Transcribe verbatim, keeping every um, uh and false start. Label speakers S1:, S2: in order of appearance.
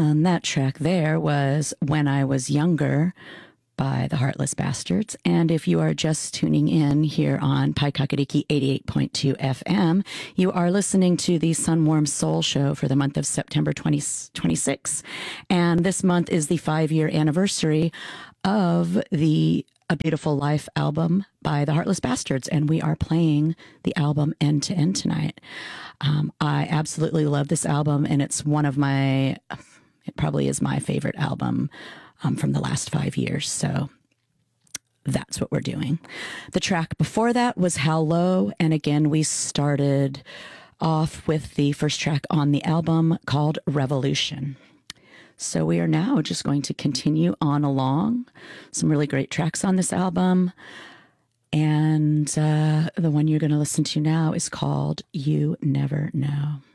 S1: And that track there was When I Was Younger by the Heartless Bastards. And if you are just tuning in here on Pi Kakadiki eighty-eight point two F M, you are listening to the Sunwarm Soul Show for the month of September twenty twenty-six. And this month is the five-year anniversary of the A Beautiful Life album by the Heartless Bastards, and we are playing the album end to end tonight. Um, I absolutely love this album, and it's one of my, it probably is my favorite album um, from the last five years. So that's what we're doing. The track before that was How Low, and again, we started off with the first track on the album called Revolution. So we are now just going to continue on along. Some really great tracks on this album. And uh, the one you're going to listen to now is called You Never Know.